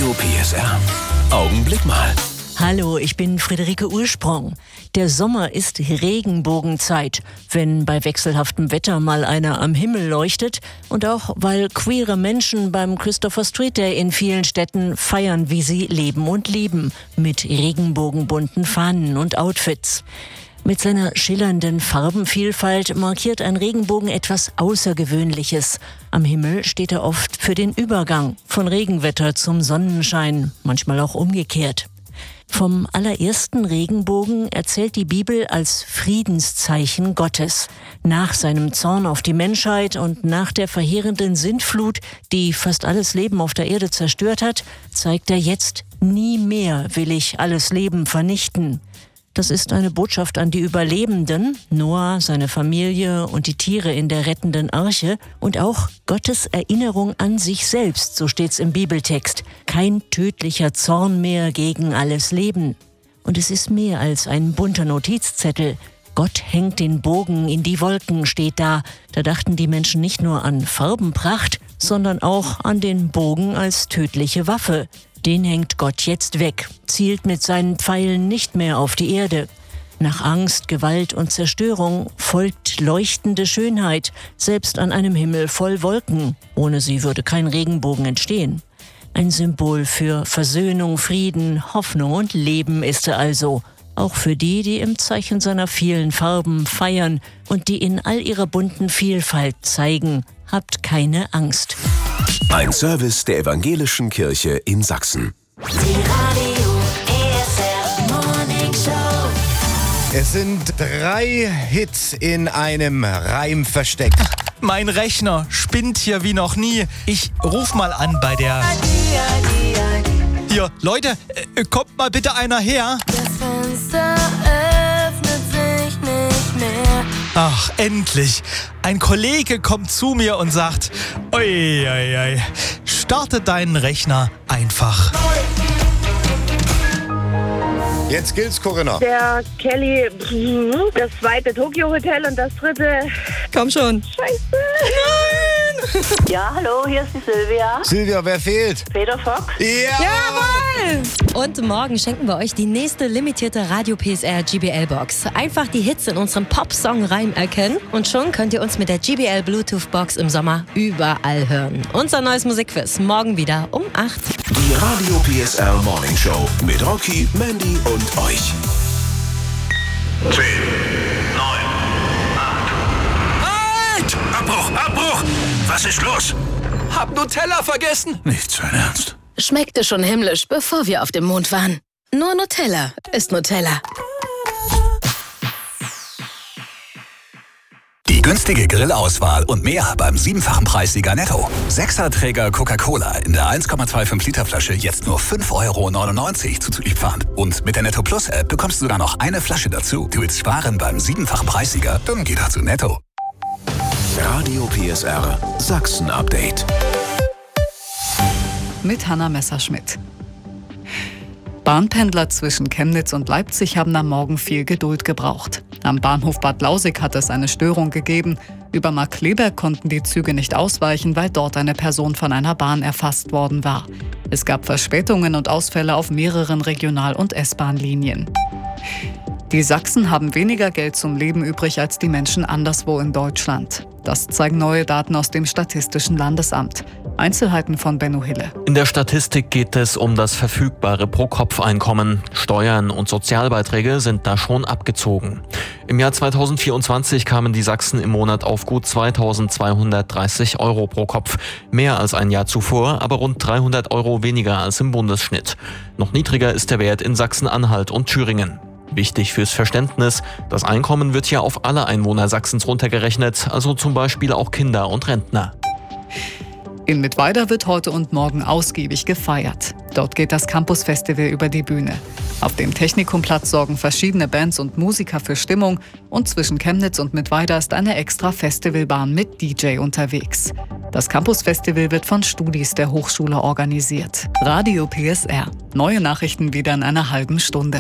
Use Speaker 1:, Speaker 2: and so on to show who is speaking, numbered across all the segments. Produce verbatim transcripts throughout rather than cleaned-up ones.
Speaker 1: Radio P S R. Augenblick mal.
Speaker 2: Hallo, ich bin Friederike Ursprung. Der Sommer ist Regenbogenzeit, wenn bei wechselhaftem Wetter mal einer am Himmel leuchtet und auch weil queere Menschen beim Christopher Street Day in vielen Städten feiern, wie sie leben und lieben, mit regenbogenbunten Fahnen und Outfits. Mit seiner schillernden Farbenvielfalt markiert ein Regenbogen etwas Außergewöhnliches. Am Himmel steht er oft für den Übergang von Regenwetter zum Sonnenschein, manchmal auch umgekehrt. Vom allerersten Regenbogen erzählt die Bibel als Friedenszeichen Gottes. Nach seinem Zorn auf die Menschheit und nach der verheerenden Sintflut, die fast alles Leben auf der Erde zerstört hat, zeigt er jetzt: Nie mehr will ich alles Leben vernichten. Das ist eine Botschaft an die Überlebenden, Noah, seine Familie und die Tiere in der rettenden Arche, und auch Gottes Erinnerung an sich selbst, so steht's im Bibeltext. Kein tödlicher Zorn mehr gegen alles Leben. Und es ist mehr als ein bunter Notizzettel. Gott hängt den Bogen in die Wolken, steht da. Da dachten die Menschen nicht nur an Farbenpracht, sondern auch an den Bogen als tödliche Waffe. Den hängt Gott jetzt weg, zielt mit seinen Pfeilen nicht mehr auf die Erde. Nach Angst, Gewalt und Zerstörung folgt leuchtende Schönheit, selbst an einem Himmel voll Wolken. Ohne sie würde kein Regenbogen entstehen. Ein Symbol für Versöhnung, Frieden, Hoffnung und Leben ist er also. Auch für die, die im Zeichen seiner vielen Farben feiern und die in all ihrer bunten Vielfalt zeigen: Habt keine Angst.
Speaker 1: Ein Service der Evangelischen Kirche in Sachsen.
Speaker 3: Die Radio P S R Morning Show.
Speaker 4: Es sind drei Hits in einem Reim versteckt.
Speaker 5: Mein Rechner spinnt hier wie noch nie. Ich ruf mal an bei der... Hier, Leute, äh, kommt mal bitte einer her.
Speaker 6: Das Fenster öffnet sich nicht mehr.
Speaker 5: Ach, endlich. Ein Kollege kommt zu mir und sagt: Oi, oi, oi, starte deinen Rechner einfach.
Speaker 4: Jetzt gilt's, Corinna.
Speaker 7: Der Kelly, das zweite Tokyo Hotel und das dritte...
Speaker 8: Komm schon.
Speaker 7: Scheiße.
Speaker 8: Nein!
Speaker 9: Ja, hallo, hier ist die Silvia.
Speaker 4: Silvia, wer fehlt?
Speaker 9: Peter Fox.
Speaker 4: Ja!
Speaker 8: Jawohl! Und morgen schenken wir euch die nächste limitierte Radio P S R G B L-Box. Einfach die Hits in unserem Pop-Song-Reim erkennen und schon könnt ihr uns mit der G B L Bluetooth-Box im Sommer überall hören. Unser neues Musikquiz morgen wieder um acht.
Speaker 1: Die Radio P S R Morning Show mit Rocky, Mandy und euch. zehn, neun, acht. Halt! Abbruch, Abbruch! Was ist los?
Speaker 5: Hab Nutella vergessen.
Speaker 1: Nicht sein Ernst.
Speaker 10: Schmeckte schon himmlisch, bevor wir auf dem Mond waren. Nur Nutella ist Nutella.
Speaker 11: Die günstige Grillauswahl und mehr beim siebenfachen Preissieger Netto. Sechserträger Coca-Cola in der eins Komma fünfundzwanzig Liter Flasche jetzt nur fünf Euro neunundneunzig zuzüglich Pfand. Und mit der Netto Plus App bekommst du sogar noch eine Flasche dazu. Du willst sparen beim siebenfachen Preissieger? Dann geh doch zu Netto.
Speaker 1: Radio P S R Sachsen Update.
Speaker 12: Mit Hanna Messerschmidt. Bahnpendler zwischen Chemnitz und Leipzig haben am Morgen viel Geduld gebraucht. Am Bahnhof Bad Lausick hat es eine Störung gegeben. Über Markkleeberg konnten die Züge nicht ausweichen, weil dort eine Person von einer Bahn erfasst worden war. Es gab Verspätungen und Ausfälle auf mehreren Regional- und S-Bahn-Linien. Die Sachsen haben weniger Geld zum Leben übrig als die Menschen anderswo in Deutschland. Das zeigen neue Daten aus dem Statistischen Landesamt. Einzelheiten von Benno Hille.
Speaker 13: In der Statistik geht es um das verfügbare Pro-Kopf-Einkommen. Steuern und Sozialbeiträge sind da schon abgezogen. Im Jahr zweitausendvierundzwanzig kamen die Sachsen im Monat auf gut zweitausendzweihundertdreißig Euro pro Kopf. Mehr als ein Jahr zuvor, aber rund dreihundert Euro weniger als im Bundesschnitt. Noch niedriger ist der Wert in Sachsen-Anhalt und Thüringen. Wichtig fürs Verständnis: Das Einkommen wird hier auf alle Einwohner Sachsens runtergerechnet, also zum Beispiel auch Kinder und Rentner.
Speaker 12: In Mittweida wird heute und morgen ausgiebig gefeiert. Dort geht das Campus-Festival über die Bühne. Auf dem Technikumplatz sorgen verschiedene Bands und Musiker für Stimmung und zwischen Chemnitz und Mittweida ist eine extra Festivalbahn mit D J unterwegs. Das Campus-Festival wird von Studis der Hochschule organisiert. Radio P S R. Neue Nachrichten wieder in einer halben Stunde.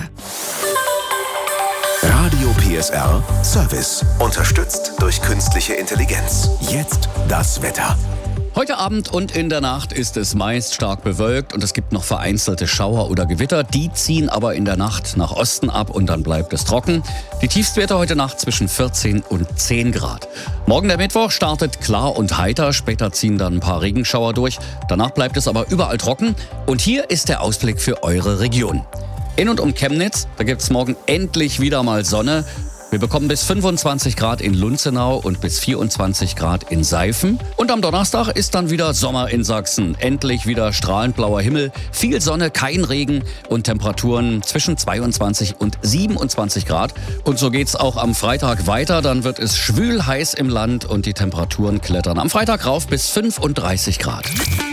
Speaker 1: Radio P S R Service. Unterstützt durch künstliche Intelligenz. Jetzt das Wetter.
Speaker 14: Heute Abend und in der Nacht ist es meist stark bewölkt und es gibt noch vereinzelte Schauer oder Gewitter. Die ziehen aber in der Nacht nach Osten ab und dann bleibt es trocken. Die Tiefstwerte heute Nacht zwischen vierzehn und zehn Grad. Morgen der Mittwoch startet klar und heiter. Später ziehen dann ein paar Regenschauer durch. Danach bleibt es aber überall trocken. Und hier ist der Ausblick für eure Region. In und um Chemnitz, da gibt es morgen endlich wieder mal Sonne. Wir bekommen bis fünfundzwanzig Grad in Lunzenau und bis vierundzwanzig Grad in Seifen. Und am Donnerstag ist dann wieder Sommer in Sachsen. Endlich wieder strahlend blauer Himmel, viel Sonne, kein Regen und Temperaturen zwischen zweiundzwanzig und siebenundzwanzig Grad. Und so geht's auch am Freitag weiter. Dann wird es schwül heiß im Land und die Temperaturen klettern am Freitag rauf bis fünfunddreißig Grad.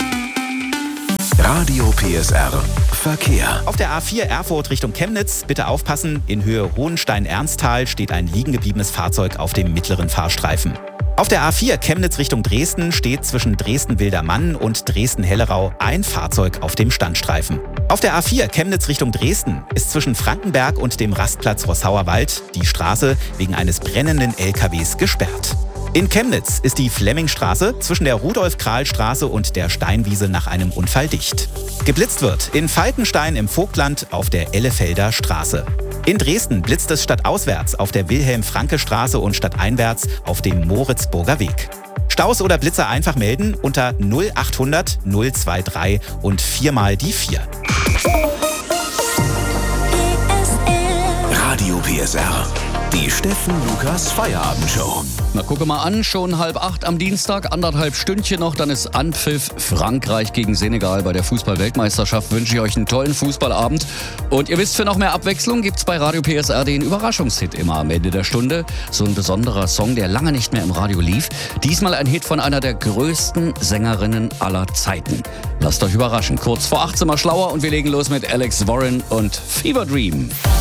Speaker 1: Radio P S R Verkehr.
Speaker 15: Auf der A vier Erfurt Richtung Chemnitz, bitte aufpassen, in Höhe Hohenstein-Ernsthal steht ein liegen gebliebenes Fahrzeug auf dem mittleren Fahrstreifen. Auf der A vier Chemnitz Richtung Dresden steht zwischen Dresden-Wildermann und Dresden-Hellerau ein Fahrzeug auf dem Standstreifen. Auf der A vier Chemnitz Richtung Dresden ist zwischen Frankenberg und dem Rastplatz Rossauer Wald die Straße wegen eines brennenden L K Ws gesperrt. In Chemnitz ist die Flemmingstraße zwischen der Rudolf-Krahl-Straße und der Steinwiese nach einem Unfall dicht. Geblitzt wird in Falkenstein im Vogtland auf der Ellefelder Straße. In Dresden blitzt es stadtauswärts auf der Wilhelm-Franke-Straße und stadteinwärts auf dem Moritzburger Weg. Staus oder Blitzer einfach melden unter null achthundert null drei drei und viermal die vier.
Speaker 1: Radio P S R. Die Steffen Lukas Feierabendshow.
Speaker 14: Na, gucke mal an, schon halb acht am Dienstag, anderthalb Stündchen noch, dann ist Anpfiff Frankreich gegen Senegal bei der Fußball-Weltmeisterschaft. Wünsche ich euch einen tollen Fußballabend. Und ihr wisst, für noch mehr Abwechslung gibt's bei Radio P S R den Überraschungshit immer am Ende der Stunde. So ein besonderer Song, der lange nicht mehr im Radio lief. Diesmal ein Hit von einer der größten Sängerinnen aller Zeiten. Lasst euch überraschen. Kurz vor achtzehn mal schlauer und wir legen los mit Alex Warren und Fever Dream.